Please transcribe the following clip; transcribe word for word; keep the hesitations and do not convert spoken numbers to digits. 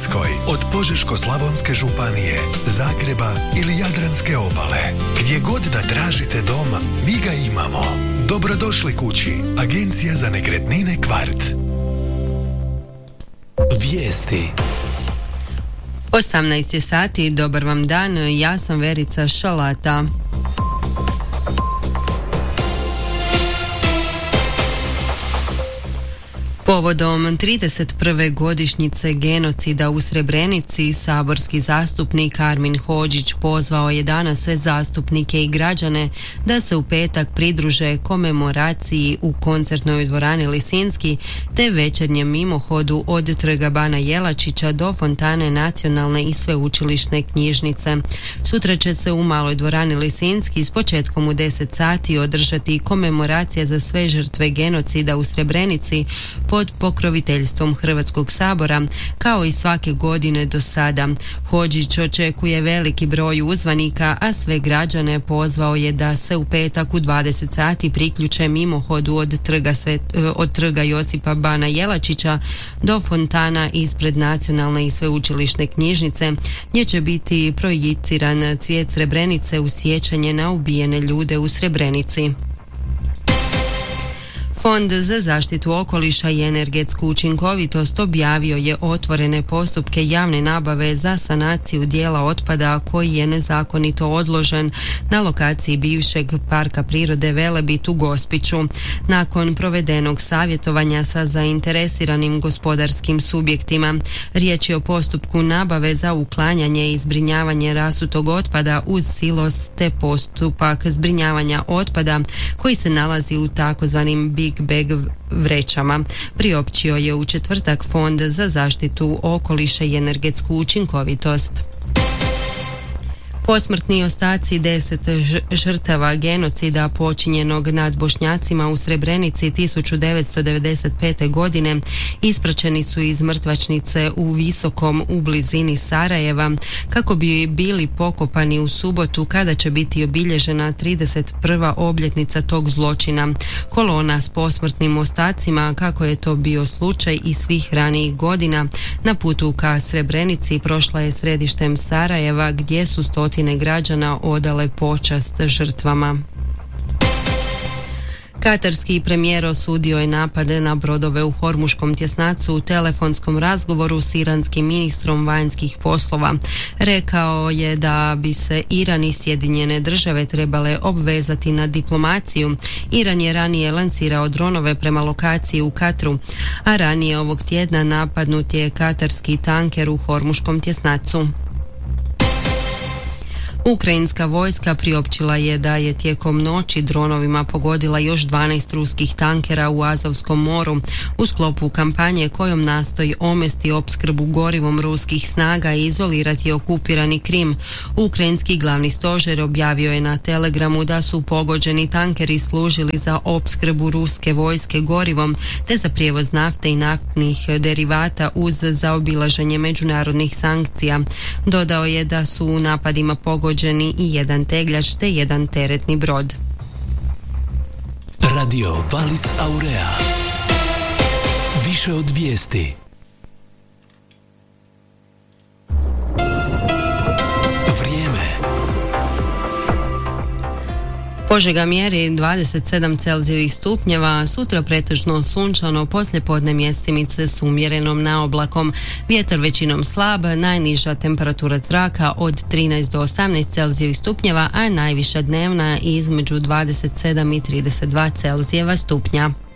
Hrvatskoj, od Požeško-slavonske županije, Zagreba ili Jadranske obale. Gdje god da tražite dom, mi ga imamo. Dobrodošli kući. Agencija za nekretnine Kvart. Vijesti. osamnaest je sati, dobar vam dan, ja sam Verica Šalata. Povodom trideset prve godišnjice genocida u Srebrenici, saborski zastupnik Armin Hodžić pozvao je danas sve zastupnike i građane da se u petak pridruže komemoraciji u koncertnoj dvorani Lisinski te večernjem mimohodu od Trga Bana Jelačića do fontane Nacionalne i sveučilišne knjižnice. Sutra će se u maloj dvorani Lisinski s početkom u deset sati održati komemoracija za sve žrtve genocida u Srebrenici pod pokroviteljstvom Hrvatskog sabora, kao i svake godine do sada. Hodžić očekuje veliki broj uzvanika, a sve građane pozvao je da se u petak u dvadeset sati priključe mimohodu od trga, Svet, od trga Josipa Bana Jelačića do fontana ispred Nacionalne i sveučilišne knjižnice, gdje će biti projiciran cvijet Srebrenice u sjećanje na ubijene ljude u Srebrenici. Fond za zaštitu okoliša i energetsku učinkovitost objavio je otvorene postupke javne nabave za sanaciju dijela otpada koji je nezakonito odložen na lokaciji bivšeg parka prirode Velebit u Gospiću. Nakon provedenog savjetovanja sa zainteresiranim gospodarskim subjektima, riječ je o postupku nabave za uklanjanje i zbrinjavanje rasutog otpada uz silos te postupak zbrinjavanja otpada koji se nalazi u takozvanim big bag vrećama. Priopćio je u četvrtak Fond za zaštitu okoliša i energetsku učinkovitost. Posmrtni ostaci deset žrtava genocida počinjenog nad Bošnjacima u Srebrenici tisuću devetsto devedeset pete. godine ispraćeni su iz mrtvačnice u Visokom u blizini Sarajeva kako bi bili pokopani u subotu kada će biti obilježena trideset prva obljetnica tog zločina. Kolona s posmrtnim ostacima, kako je to bio slučaj i svih ranijih godina, na putu ka Srebrenici prošla je središtem Sarajeva gdje su stotine građana odale počast žrtvama. Katarski premijer osudio je napade na brodove u Hormuškom tjesnacu u telefonskom razgovoru s iranskim ministrom vanjskih poslova. Rekao je da bi se Iran i Sjedinjene države trebale obvezati na diplomaciju. Iran je ranije lansirao dronove prema lokaciji u Katru, a ranije ovog tjedna napadnut je katarski tanker u Hormuškom tjesnacu. Ukrajinska vojska priopćila je da je tijekom noći dronovima pogodila još dvanaest ruskih tankera u Azovskom moru u sklopu kampanje kojom nastoji omesti opskrbu gorivom ruskih snaga i izolirati okupirani Krim. Ukrajinski glavni stožer objavio je na Telegramu da su pogođeni tankeri služili za opskrbu ruske vojske gorivom te za prijevoz nafte i naftnih derivata uz zaobilaženje međunarodnih sankcija. Dodao je da su u napadima pogođeni i jedan tegljač te jedan teretni brod. Radio Valis Aurea. Više od vijesti. Požega mjeri dvadeset sedam Celzijevih stupnjeva, sutra pretežno sunčano, poslijepodne mjestimice s umjerenom naoblakom, vjetar većinom slab, najniža temperatura zraka od trinaest do osamnaest Celzijevih stupnjeva, a najviša dnevna između dvadeset sedam i trideset dva Celzijeva stupnja.